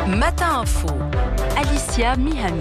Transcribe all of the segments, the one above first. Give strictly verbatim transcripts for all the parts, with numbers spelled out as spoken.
Matin Info, Alicia Mihami.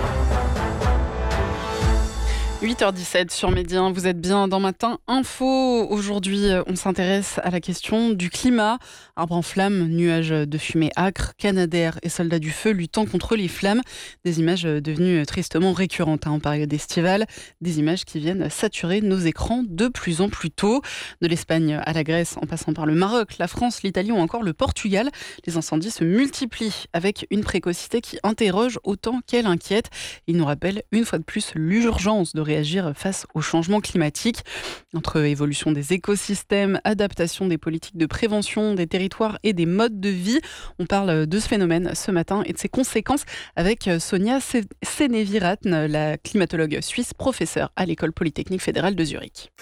huit heures dix-sept sur Média, vous êtes bien dans Matin Info. Aujourd'hui, on s'intéresse à la question du climat. Arbres en flammes, nuages de fumée âcre, Canadair et soldats du feu luttant contre les flammes. Des images devenues tristement récurrentes hein, en période estivale. Des images qui viennent saturer nos écrans de plus en plus tôt. De l'Espagne à la Grèce, en passant par le Maroc, la France, l'Italie ou encore le Portugal, les incendies se multiplient avec une précocité qui interroge autant qu'elle inquiète. Il nous rappelle une fois de plus l'urgence de réagir face au changement climatique. Entre évolution des écosystèmes, adaptation des politiques de prévention des territoires et des modes de vie, on parle de ce phénomène ce matin et de ses conséquences avec Sonia Seneviratne, la climatologue suisse, professeure à l'École polytechnique fédérale de Zurich.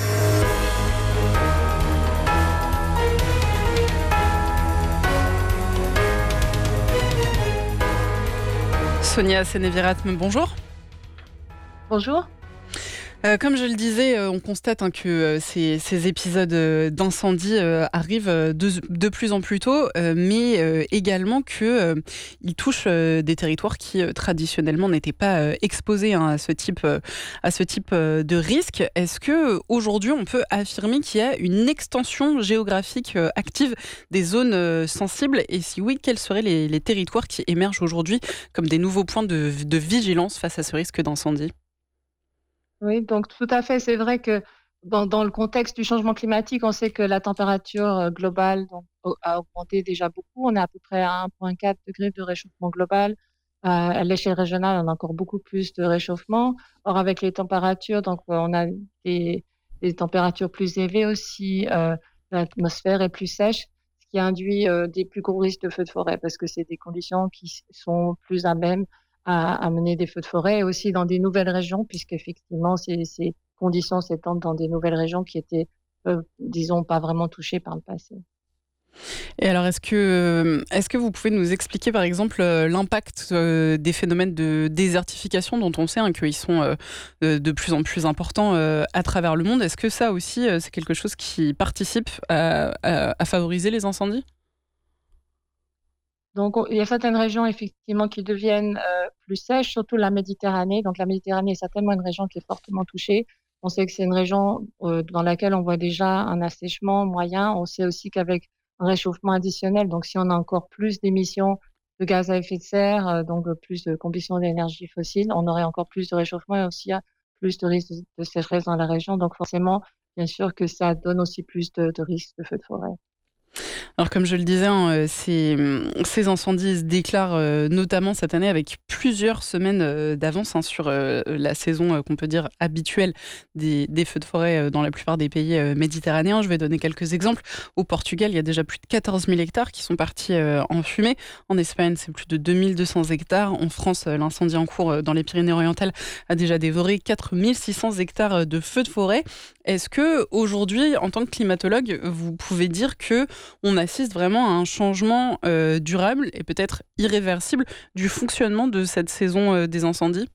Sonia Seneviratne, bonjour. Bonjour. Euh, comme je le disais, euh, on constate hein, que euh, ces, ces épisodes euh, d'incendie euh, arrivent de, de plus en plus tôt, euh, mais euh, également qu'ils euh, touchent euh, des territoires qui euh, traditionnellement n'étaient pas euh, exposés hein, à ce type, euh, à ce type euh, de risque. Est-ce qu'aujourd'hui, on peut affirmer qu'il y a une extension géographique euh, active des zones euh, sensibles? Et si oui, quels seraient les, les territoires qui émergent aujourd'hui comme des nouveaux points de, de vigilance face à ce risque d'incendie? Oui, donc tout à fait. C'est vrai que dans, dans le contexte du changement climatique, on sait que la température euh, globale donc, au- a augmenté déjà beaucoup. On est à peu près à un virgule quatre degré de réchauffement global. Euh, à l'échelle régionale, on a encore beaucoup plus de réchauffement. Or, avec les températures, donc euh, on a des, des températures plus élevées aussi. Euh, l'atmosphère est plus sèche, ce qui induit euh, des plus gros risques de feux de forêt parce que c'est des conditions qui s- sont plus à même à, à mener des feux de forêt et aussi dans des nouvelles régions, puisqu'effectivement, ces, ces conditions s'étendent dans des nouvelles régions qui étaient, euh, disons, pas vraiment touchées par le passé. Et alors, est-ce que, est-ce que vous pouvez nous expliquer, par exemple, euh, l'impact euh, des phénomènes de désertification dont on sait hein, qu'ils sont euh, de de plus en plus importants euh, à travers le monde? Est-ce que ça aussi, euh, c'est quelque chose qui participe à, à- à favoriser les incendies? Donc, on- il y a certaines régions, effectivement, qui deviennent euh, plus sèches, surtout la Méditerranée. Donc, la Méditerranée est certainement une région qui est fortement touchée. On sait que c'est une région euh, dans laquelle on voit déjà un assèchement moyen. On sait aussi qu'avec un réchauffement additionnel, donc si on a encore plus d'émissions de gaz à effet de serre, euh, donc euh, plus de combustion d'énergie fossile, on aurait encore plus de réchauffement et aussi euh, plus de risques de, de sécheresse dans la région. Donc, forcément, bien sûr que ça donne aussi plus de, de risques de feux de forêt. Alors comme je le disais, hein, euh, ces, ces incendies se déclarent euh, notamment cette année avec plusieurs semaines euh, d'avance hein, sur euh, la saison euh, qu'on peut dire habituelle des, des feux de forêt euh, dans la plupart des pays euh, méditerranéens. Je vais donner quelques exemples. Au Portugal, il y a déjà plus de quatorze mille hectares qui sont partis euh, en fumée. En Espagne, c'est plus de deux mille deux cents hectares. En France, euh, l'incendie en cours euh, dans les Pyrénées-Orientales a déjà dévoré quatre mille six cents hectares euh, de feux de forêt. Est-ce que aujourd'hui, en tant que climatologue, vous pouvez dire que on assiste vraiment à un changement euh, durable et peut-être irréversible du fonctionnement de cette saison euh, des incendies?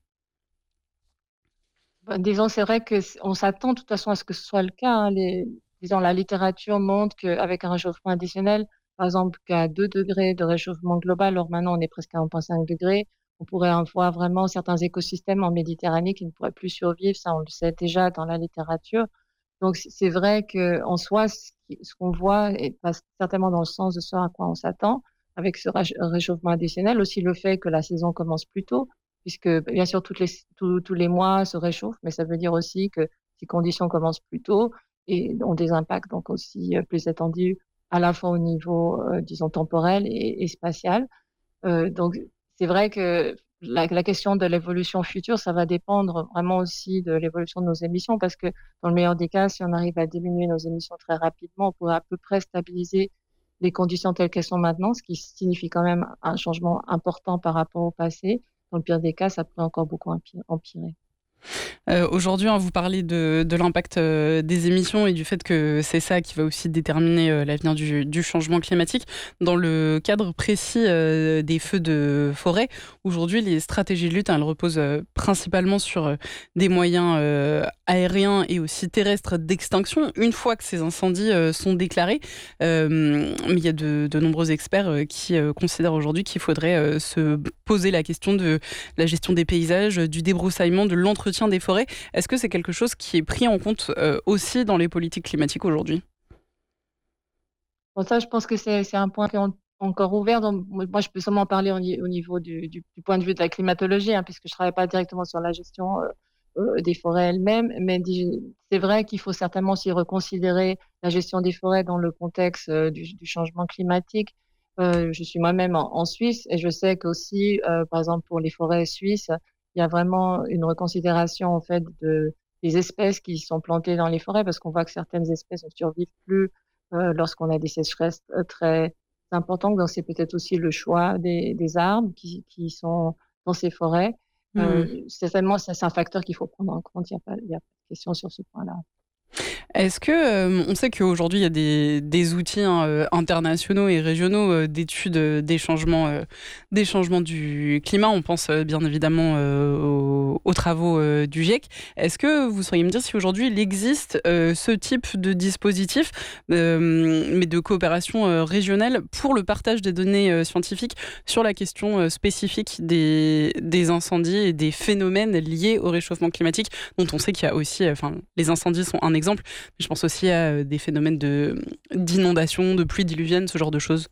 Ben, disons, c'est vrai que c- on s'attend de toute façon à ce que ce soit le cas, hein. Les, disons, la littérature montre qu'avec un réchauffement additionnel, par exemple, qu'à deux degrés de réchauffement global, alors maintenant on est presque à un virgule cinq degrés, on pourrait avoir vraiment certains écosystèmes en Méditerranée qui ne pourraient plus survivre. Ça, on le sait déjà dans la littérature. Donc, c- c'est vrai que en soi, ce qui- ce qu'on voit est pas certainement dans le sens de ce à quoi on s'attend, avec ce rach- réchauffement additionnel, aussi le fait que la saison commence plus tôt puisque bien sûr toutes les tous tous les mois se réchauffent, mais ça veut dire aussi que ces conditions commencent plus tôt et ont des impacts donc aussi, heu, plus étendus à la fois au niveau, heu, disons temporel et et spatial. Heu, donc c'est vrai que la la question de l'évolution future, ça va dépendre vraiment aussi de l'évolution de nos émissions parce que dans le meilleur des cas, si on arrive à diminuer nos émissions très rapidement, on pourrait à peu près stabiliser les conditions telles qu'elles sont maintenant, ce qui signifie quand même un changement important par rapport au passé. Dans le pire des cas, ça pourrait encore beaucoup empi empirer. Euh, aujourd'hui, hein, vous parlez de, de l'impact euh, des émissions et du fait que c'est ça qui va aussi déterminer euh, l'avenir du, du changement climatique. Dans le cadre précis euh, des feux de forêt, aujourd'hui, les stratégies de lutte, hein, elles reposent euh, principalement sur euh, des moyens euh, aériens et aussi terrestres d'extinction, une fois que ces incendies euh, sont déclarés. Euh, mais il y a de, de nombreux experts euh, qui euh, considèrent aujourd'hui qu'il faudrait euh, se poser la question de la gestion des paysages, du débroussaillement, de l'entretien des forêts. Est-ce que c'est quelque chose qui est pris en compte euh, aussi dans les politiques climatiques aujourd'hui? Bon, ça, je pense que c'est c'est un point qui est en- encore ouvert. Donc, moi, moi, je peux seulement parler au, ni- au niveau du, du- du point de vue de la climatologie, hein, puisque je travaille pas directement sur la gestion euh, euh, des forêts elles-mêmes. Mais di- c'est vrai qu'il faut certainement aussi reconsidérer la gestion des forêts dans le contexte euh, du, du changement climatique. Euh, je suis moi-même en, en Suisse et je sais qu'aussi, euh, par exemple, pour les forêts suisses, il y a vraiment une reconsidération en fait de des espèces qui sont plantées dans les forêts, parce qu'on voit que certaines espèces ne survivent plus euh, lorsqu'on a des sécheresses euh, très importantes. Donc, c'est peut-être aussi le choix des, des arbres qui, qui sont dans ces forêts. Euh, certainement, ça, c'est un facteur qu'il faut prendre en compte. Il n'y a pas, il y a pas de question sur ce point-là. Est-ce que, euh, on sait qu'aujourd'hui, il y a des, des outils hein, euh, internationaux et régionaux euh, d'études euh, des changements, euh, des changements du climat. On pense euh, bien évidemment euh, aux, aux travaux euh, du GIEC. Est-ce que vous sauriez me dire si aujourd'hui il existe euh, ce type de dispositif, euh, mais de coopération euh, régionale pour le partage des données euh, scientifiques sur la question euh, spécifique des, des incendies et des phénomènes liés au réchauffement climatique, dont on sait qu'il y a aussi, enfin, les incendies sont un exemple, je pense aussi à euh, des phénomènes de, d'inondation, de pluie diluvienne, ce genre de choses.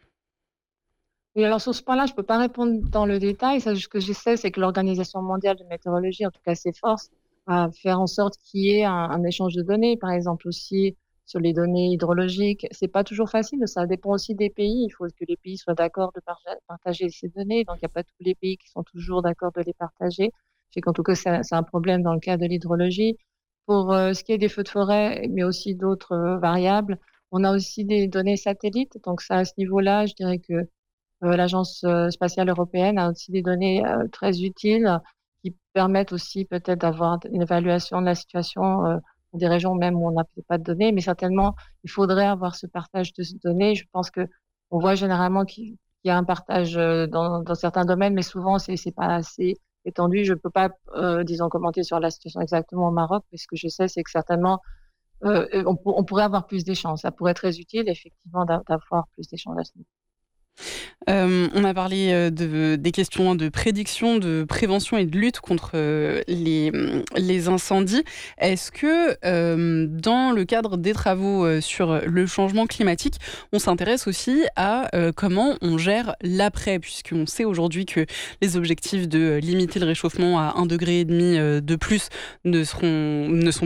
Oui, alors sur ce point-là, je ne peux pas répondre dans le détail. Ça, ce que je sais, c'est que l'Organisation mondiale de météorologie, en tout cas, s'efforce à faire en sorte qu'il y ait un, un échange de données, par exemple aussi sur les données hydrologiques. C'est pas toujours facile, ça dépend aussi des pays. Il faut que les pays soient d'accord de parja- partager ces données. Donc, il n'y a pas tous les pays qui sont toujours d'accord de les partager. Je sais qu'en tout cas, c'est un c'est un problème dans le cas de l'hydrologie. Pour euh, ce qui est des feux de forêt, mais aussi d'autres euh, variables, on a aussi des données satellites. Donc, ça, à ce niveau-là, je dirais que euh, l'Agence euh, spatiale européenne a aussi des données euh, très utiles qui permettent aussi peut-être d'avoir une évaluation de la situation euh, dans des régions même où on n'a peut-être pas de données, mais certainement il faudrait avoir ce partage de ces données. Je pense que on voit généralement qu'il qu'il y a un partage euh, dans, dans certains domaines, mais souvent c'est c'est pas assez étendu. Je peux pas, euh, disons, commenter sur la situation exactement au Maroc, mais ce que je sais, c'est que certainement euh, on, pour- on pourrait avoir plus d'échanges. Ça pourrait être très utile, effectivement, d'a- d'avoir plus d'échanges à ce niveau. Euh, on a parlé euh, de, des questions de prédiction, de prévention et de lutte contre euh, les, les incendies. Est-ce que euh, dans le cadre des travaux euh, sur le changement climatique, on s'intéresse aussi à euh, comment on gère l'après, puisqu'on sait aujourd'hui que les objectifs de limiter le réchauffement à un degré et demi euh, de plus ne seront, ne sont